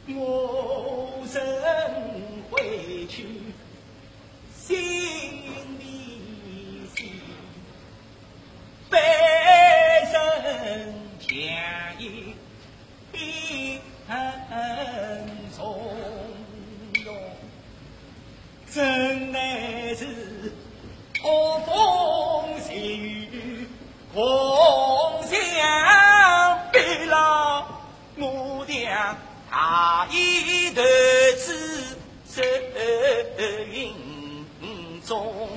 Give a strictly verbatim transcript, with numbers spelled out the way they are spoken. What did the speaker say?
我人回去心里喜，悲人相依很从容，真乃是恶风细雨共相悲了，我俩他一头子身影中。